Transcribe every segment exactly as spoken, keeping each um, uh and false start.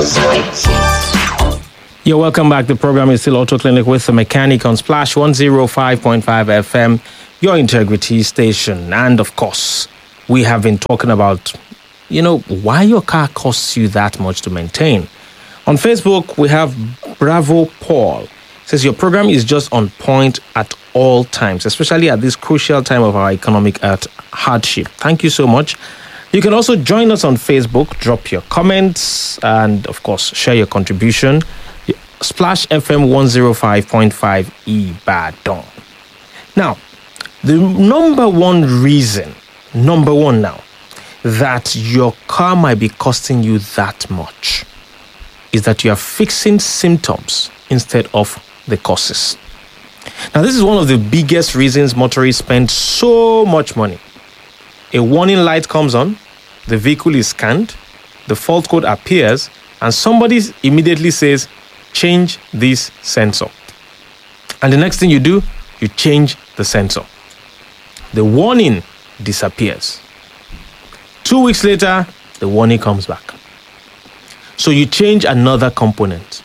You're welcome back. The program is still Auto Clinic with the mechanic on Splash one oh five point five F M, your integrity station. And of course, we have been talking about, you know, why your car costs you that much to maintain. On Facebook, we have Bravo Paul. It says your program is just on point at all times, especially at this crucial time of our economic hardship. Thank you so much. You can also join us on Facebook, drop your comments, and of course, share your contribution. Splash F M one oh five point five Ibadan. Now, the number one reason, number one now, that your car might be costing you that much is that you are fixing symptoms instead of the causes. Now, this is one of the biggest reasons motorists spend so much money. A warning light comes on, the vehicle is scanned, the fault code appears, and somebody immediately says, change this sensor. And the next thing you do, you change the sensor. The warning disappears. Two weeks later, the warning comes back. So you change another component.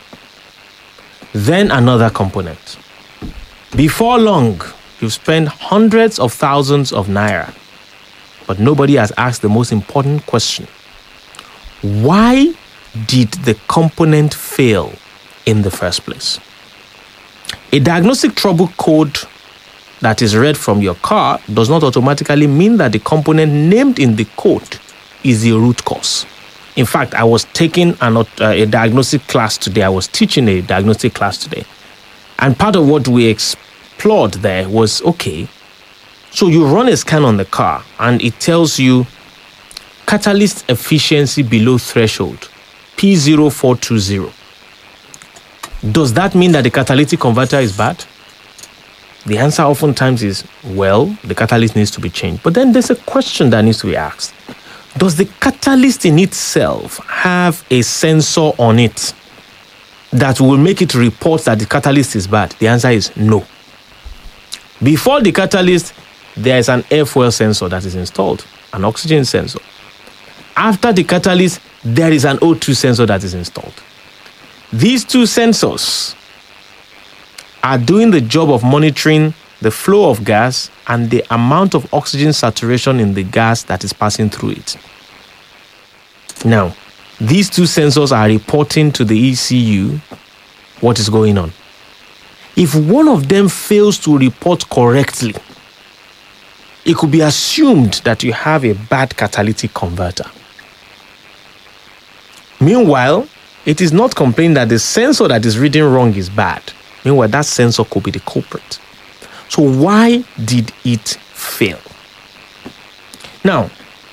Then another component. Before long, you've spent hundreds of thousands of naira. But nobody has asked the most important question. Why did the component fail in the first place? A diagnostic trouble code that is read from your car does not automatically mean that the component named in the code is the root cause. In fact, I was taking an, uh, a diagnostic class today. I was teaching a diagnostic class today. And part of what we explored there was, okay, so you run a scan on the car and it tells you catalyst efficiency below threshold, P zero four two zero. Does that mean that the catalytic converter is bad? The answer oftentimes is, well, the catalyst needs to be changed. But then there's a question that needs to be asked. Does the catalyst in itself have a sensor on it that will make it report that the catalyst is bad? The answer is no. Before the catalyst, there is an air fuel sensor that is installed, an oxygen sensor. After the catalyst, there is an O two sensor that is installed. These two sensors are doing the job of monitoring the flow of gas and the amount of oxygen saturation in the gas that is passing through it. Now, these two sensors are reporting to the E C U what is going on. If one of them fails to report correctly, it could be assumed that you have a bad catalytic converter. Meanwhile, it is not complaining that the sensor that is reading wrong is bad. Meanwhile, that sensor could be the culprit. So why did it fail? Now,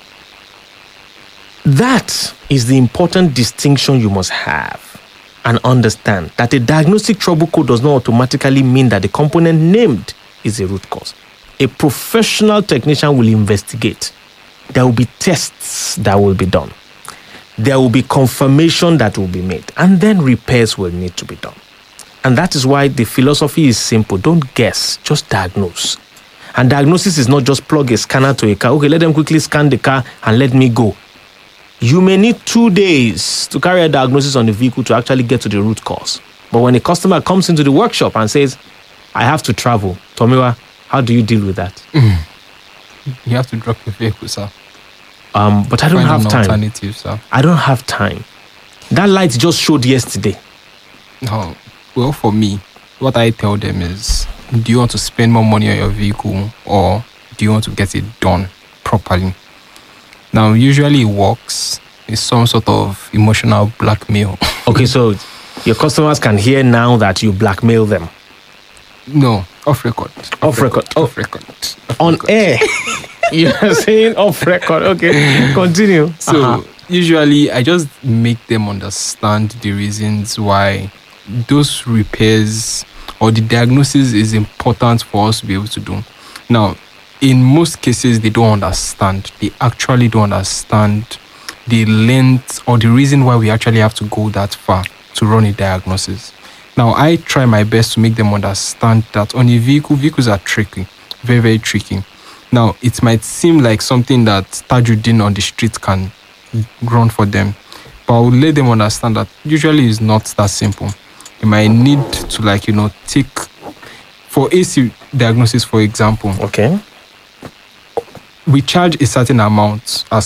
that is the important distinction you must have and understand, that a diagnostic trouble code does not automatically mean that the component named is the root cause. A professional technician will investigate. There will be tests that will be done. There will be confirmation that will be made, and then repairs will need to be done. And that is why the philosophy is simple. Don't guess, just diagnose. And diagnosis is not just plug a scanner to a car. Okay, let them quickly scan the car and let me go. You may need two days to carry a diagnosis on the vehicle to actually get to the root cause. But when a customer comes into the workshop and says, I have to travel, Tomiwa, how do you deal with that? Mm. You have to drop your vehicle, sir. Um, but I don't Find have an time. Alternative, sir. I don't have time. That light just showed yesterday. No. Well, for me, what I tell them is, do you want to spend more money on your vehicle or do you want to get it done properly? Now, usually it works. It's some sort of emotional blackmail. Okay, so your customers can hear now that you blackmail them. No, off record. Off, off record. record. Off record. Off On record. air. You're saying off record. Okay, continue. So, uh-huh. usually I just make them understand the reasons why those repairs or the diagnosis is important for us to be able to do. Now, in most cases, they don't understand. They actually don't understand the length or the reason why we actually have to go that far to run a diagnosis. Now, I try my best to make them understand that on a vehicle, vehicles are tricky, very, very tricky. Now, it might seem like something that Tajuddin on the street can run for them. But I would let them understand that usually it's not that simple. You might need to, like, you know, take for A C diagnosis, for example. Okay. We charge a certain amount as